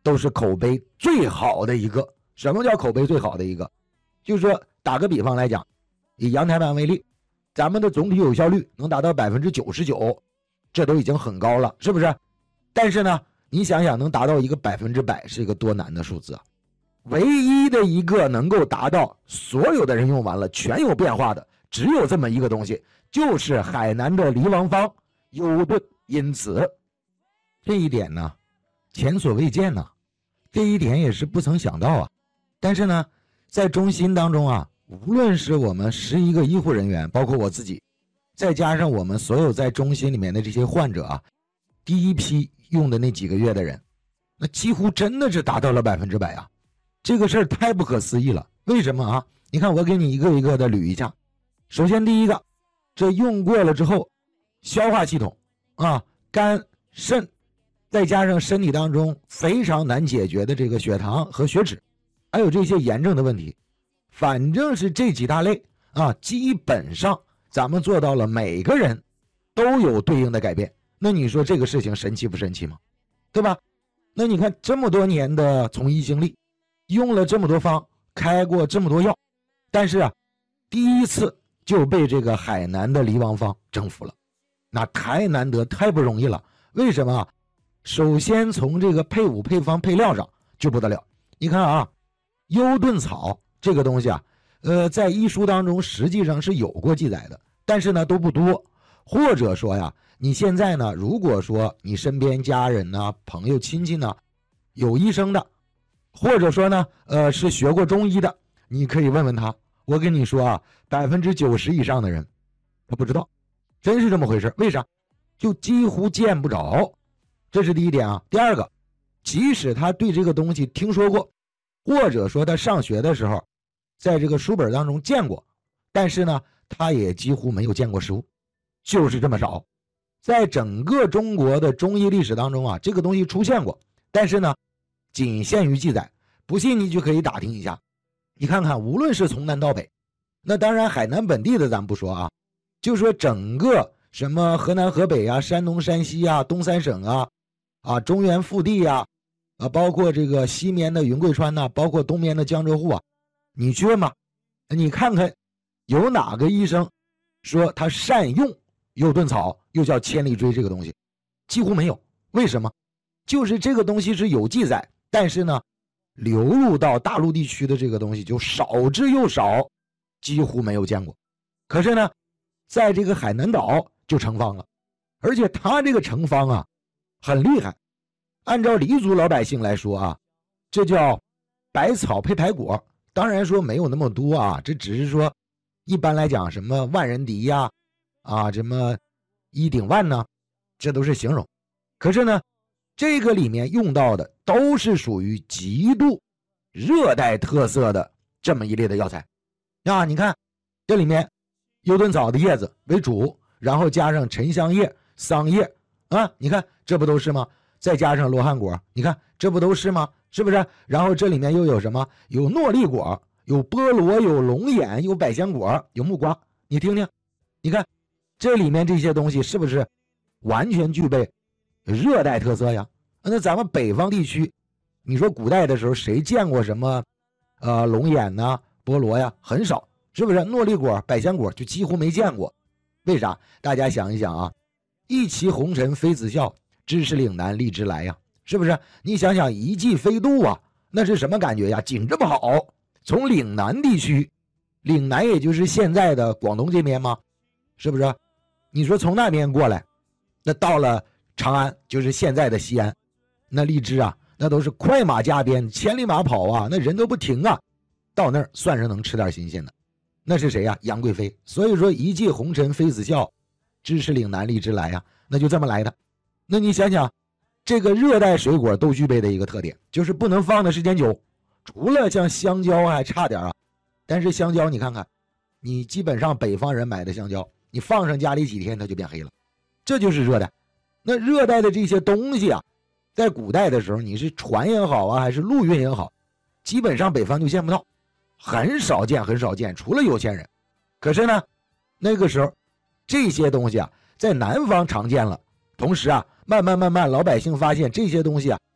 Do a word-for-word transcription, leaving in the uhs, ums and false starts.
都是口碑最好的一个。什么叫口碑最好的一个？就是说打个比方来讲，以阳台湾为例，咱们的总体有效率能达到 百分之九十九， 这都已经很高了，是不是？但是呢，你想想能达到一个百分之百是一个多难的数字啊！唯一的一个能够达到所有的人用完了全有变化的，只有这么一个东西，就是海南的梨王方优盾。因此这一点呢前所未见呢，这一点也是不曾想到啊。但是呢在中心当中啊，无论是我们十一个医护人员，包括我自己，再加上我们所有在中心里面的这些患者啊，第一批用的那几个月的人，那几乎真的是达到了百分之百啊！这个事儿太不可思议了。为什么啊？你看我给你一个一个的捋一下。首先第一个，这用过了之后，消化系统啊、肝、肾，再加上身体当中非常难解决的这个血糖和血脂，还有这些炎症的问题，反正是这几大类啊，基本上咱们做到了，每个人都有对应的改变。那你说这个事情神奇不神奇吗？对吧？那你看这么多年的从医经历，用了这么多方，开过这么多药，但是啊，第一次就被这个海南的梨王方征服了，那太难得，太不容易了。为什么啊？首先从这个配伍、配方、配料上就不得了。你看啊，优盾草这个东西啊，呃，在医书当中实际上是有过记载的，但是呢都不多。或者说呀，你现在呢，如果说你身边家人呢、朋友、亲戚呢有医生的，或者说呢，呃，是学过中医的，你可以问问他。我跟你说啊，百分之九十以上的人他不知道，真是这么回事。为啥？就几乎见不着。这是第一点啊。第二个，即使他对这个东西听说过，或者说他上学的时候在这个书本当中见过，但是呢，他也几乎没有见过实物，就是这么少。在整个中国的中医历史当中啊，这个东西出现过，但是呢，仅限于记载。不信你就可以打听一下，你看看，无论是从南到北，那当然海南本地的咱不说啊，就说整个什么河南、河北啊、山东、山西啊、东三省啊、啊中原腹地啊，啊包括这个西面的云贵川呐、啊，包括东面的江浙沪啊，你去问吧，你看看有哪个医生说他善用优盾草，又叫千里锥这个东西，几乎没有。为什么？就是这个东西是有记载，但是呢流入到大陆地区的这个东西就少之又少，几乎没有见过。可是呢在这个海南岛就成方了，而且他这个成方啊很厉害。按照黎族老百姓来说啊，这叫百草配排果。当然说没有那么多啊，这只是说一般来讲什么万人敌呀、啊，啊什么一顶万呢，这都是形容。可是呢这个里面用到的都是属于极度热带特色的这么一类的药材啊。你看这里面优盾草的叶子为主，然后加上沉香叶、桑叶啊，你看这不都是吗？再加上罗汉果，你看这不都是吗？是不是？然后这里面又有什么？有诺丽果，有菠萝，有龙眼，有百香果，有木瓜。你听听，你看这里面这些东西是不是完全具备热带特色呀？那咱们北方地区，你说古代的时候谁见过什么呃龙眼呐、菠萝呀？很少，是不是？诺丽果、百香果就几乎没见过。为啥？大家想一想啊，一骑红尘妃子笑，知识岭南荔枝来呀，是不是？你想想一骑飞度啊，那是什么感觉呀？景这么好，从岭南地区，岭南也就是现在的广东这边吗？是不是？你说从那边过来，那到了长安，就是现在的西安，那荔枝啊，那都是快马加鞭，千里马跑啊，那人都不停啊，到那儿算是能吃点新鲜的。那是谁呀？杨贵妃。所以说一骑红尘妃子笑，知识岭南荔枝来呀，那就这么来的。那你想想，这个热带水果都具备的一个特点，就是不能放的时间久，除了像香蕉还差点啊，但是香蕉你看看，你基本上北方人买的香蕉，你放上家里几天它就变黑了，这就是热带。那热带的这些东西啊，在古代的时候，你是船也好啊，还是陆运也好，基本上北方就见不到，很少见很少见，除了有钱人。可是呢那个时候这些东西啊在南方常见了，同时啊慢慢慢慢老百姓发现这些东西啊